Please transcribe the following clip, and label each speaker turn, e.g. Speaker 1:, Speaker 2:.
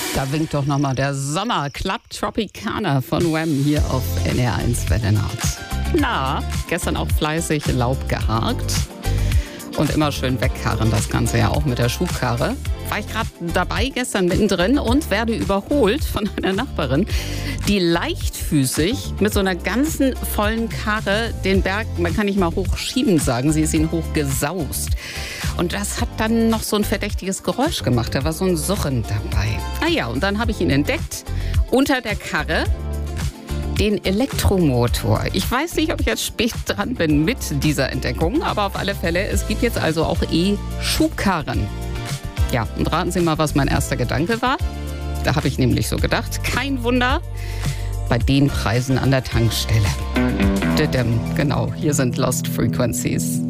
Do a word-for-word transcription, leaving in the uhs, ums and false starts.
Speaker 1: Da winkt doch nochmal der Sommer. Club Tropicana von Wham hier auf N R eins Welle Nord. Na, gestern auch fleißig Laub geharkt. Und immer schön wegkarren, das Ganze ja auch mit der Schubkarre. War ich gerade dabei gestern mittendrin und werde überholt von einer Nachbarin, die leichtfüßig mit so einer ganzen vollen Karre den Berg, man kann nicht mal hochschieben sagen, sie ist ihn hochgesaust. Und das hat dann noch so ein verdächtiges Geräusch gemacht, da war so ein Surren dabei. Ah ja, und dann habe ich ihn entdeckt, unter der Karre, den Elektromotor. Ich weiß nicht, ob ich jetzt spät dran bin mit dieser Entdeckung, aber auf alle Fälle, es gibt jetzt also auch E-Schubkarren. Ja, und raten Sie mal, was mein erster Gedanke war? Da habe ich nämlich so gedacht, kein Wunder bei den Preisen an der Tankstelle. Genau, hier sind Lost Frequencies.